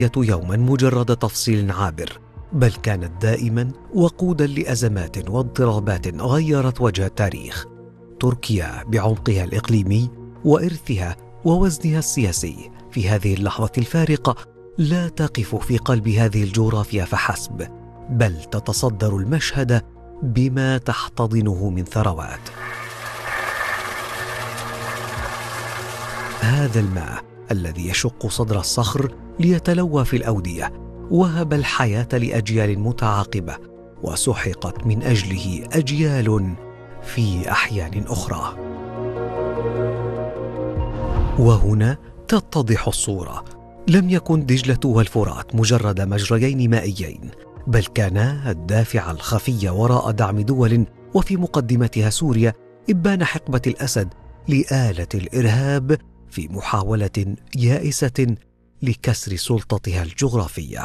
يوما مجرد تفصيل عابر، بل كانت دائما وقودا لأزمات واضطرابات غيرت وجه التاريخ. تركيا بعمقها الإقليمي وإرثها ووزنها السياسي في هذه اللحظة الفارقة لا تقف في قلب هذه الجغرافيا فحسب، بل تتصدر المشهد بما تحتضنه من ثروات. هذا الماء الذي يشق صدر الصخر ليتلوى في الأودية وهب الحياة لأجيال متعاقبة، وسحقت من أجله أجيال في أحيان أخرى. وهنا تتضح الصورة. لم يكن دجلة والفرات مجرد مجريين مائيين، بل كانا الدافع الخفي وراء دعم دول، وفي مقدمتها سوريا، إبان حقبة الأسد لآلة الإرهاب في محاولة يائسة لكسر سلطتها الجغرافية.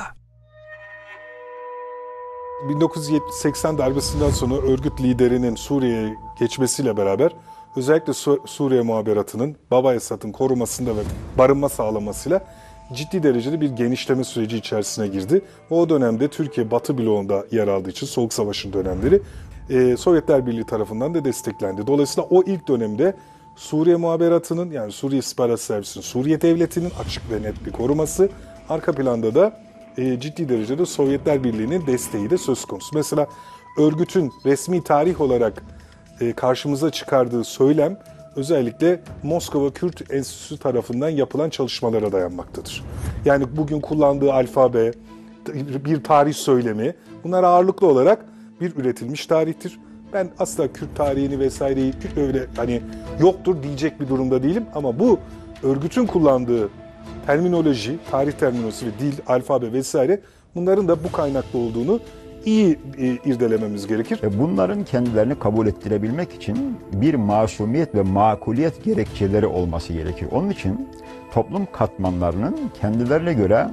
1980 darbesinden sonra örgüt liderinin Suriye'ye geçmesiyle beraber özellikle Suriye muhaberatının Baba Esad'ın korumasında ve barınma sağlamasıyla ciddi derecede bir genişleme süreci içerisine girdi. O dönemde Türkiye Batı bloğunda yer aldığı için Soğuk Savaş'ın dönemleri Sovyetler Birliği tarafından da desteklendi. Dolayısıyla o ilk dönemde Suriye muhaberatının, yani Suriye İstihbarat Servisi'nin, Suriye Devleti'nin açık ve net bir koruması, arka planda da ciddi derecede Sovyetler Birliği'nin desteği de söz konusu. Mesela örgütün resmi tarih olarak karşımıza çıkardığı söylem özellikle Moskova Kürt Enstitüsü tarafından yapılan çalışmalara dayanmaktadır. Yani bugün kullandığı alfabe, bir tarih söylemi, bunlar ağırlıklı olarak bir üretilmiş tarihtir. Ben asla Kürt tarihini vesaireyi öyle hani yoktur diyecek bir durumda değilim, ama bu örgütün kullandığı terminoloji, tarih terminolojisi ve dil, alfabe vesaire, bunların da bu kaynaklı olduğunu iyi irdelememiz gerekir. Bunların kendilerini kabul ettirebilmek için bir masumiyet ve makuliyet gerekçeleri olması gerekir. Onun için toplum katmanlarının kendilerine göre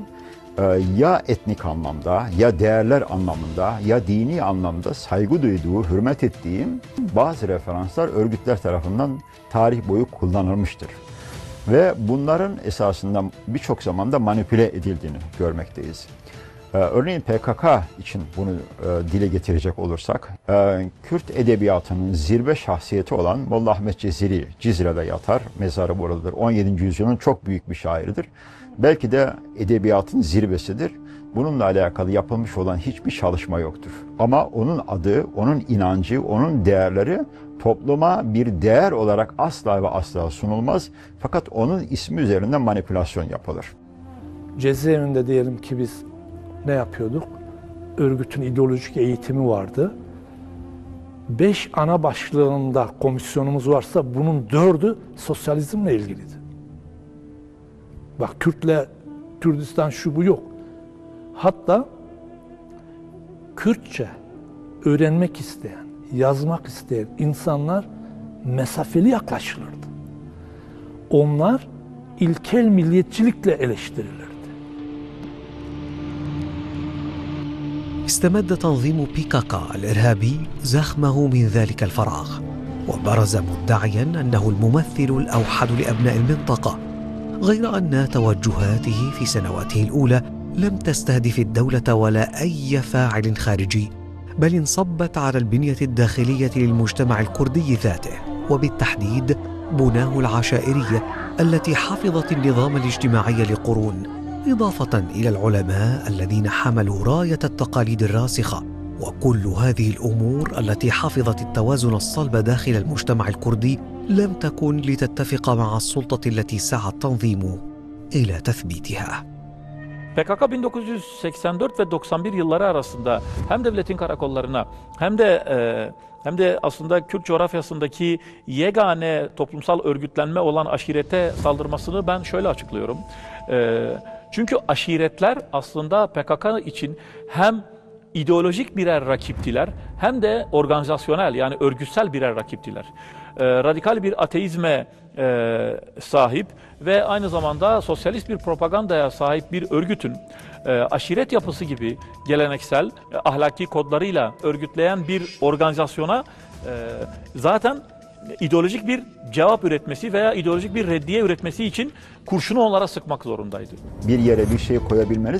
ya etnik anlamda, ya değerler anlamında, ya dini anlamda saygı duyduğu, hürmet ettiği bazı referanslar örgütler tarafından tarih boyu kullanılmıştır. Ve bunların esasında birçok zamanda manipüle edildiğini görmekteyiz. Örneğin PKK için bunu dile getirecek olursak, Kürt edebiyatının zirve şahsiyeti olan Molla Ahmet Ceziri, Cizre'de yatar, mezarı buradadır. 17. yüzyılın çok büyük bir şairidir. Belki de edebiyatın zirvesidir. Bununla alakalı yapılmış olan hiçbir çalışma yoktur. Ama onun adı, onun inancı, onun değerleri topluma bir değer olarak asla ve asla sunulmaz. Fakat onun ismi üzerinden manipülasyon yapılır. Cezaevinde diyelim ki biz ne yapıyorduk? Örgütün ideolojik eğitimi vardı. 5 ana başlığında komisyonumuz varsa bunun 4'ü sosyalizmle ilgiliydi. Bak, Kürtle Kürdistan şu bu yok. Hatta Kürtçe öğrenmek isteyen, yazmak isteyen insanlar mesafeli yaklaşılırdı. Onlar ilkel milliyetçilikle eleştirilirdi. استمد تنظيم PKK الإرهابي زخمه من ذلك الفراغ، وبرز مدعيا أنه الممثل الأوحد لأبناء المنطقة، غير أن توجهاته في سنواته الأولى لم تستهدف الدولة ولا أي فاعل خارجي، بل انصبت على البنية الداخلية للمجتمع الكردي ذاته، وبالتحديد بناه العشائرية التي حفظت النظام الاجتماعي لقرون، إضافة إلى العلماء الذين حملوا راية التقاليد الراسخة. وكل هذه الأمور التي حفظت التوازن الصلب داخل المجتمع الكردي لم تكن لتتفق مع السلطة التي سعى التنظيم إلى تثبيتها. PKK 1984 ve 91 yılları arasında hem devletin karakollarına hem de aslında Kürt coğrafyasındaki yegane toplumsal örgütlenme olan aşirete saldırmasını ben şöyle açıklıyorum. Çünkü aşiretler aslında PKK için hem ideolojik birer rakiptiler hem de organizasyonel, yani örgütsel birer rakiptiler. Radikal bir ateizme sahip ve aynı zamanda sosyalist bir propagandaya sahip bir örgütün aşiret yapısı gibi geleneksel ahlaki kodlarıyla örgütleyen bir organizasyona zaten ideolojik bir cevap üretmesi veya ideolojik bir reddiye üretmesi için kurşunu onlara sıkmak zorundaydı. Bir yere bir şey koyabilmeniz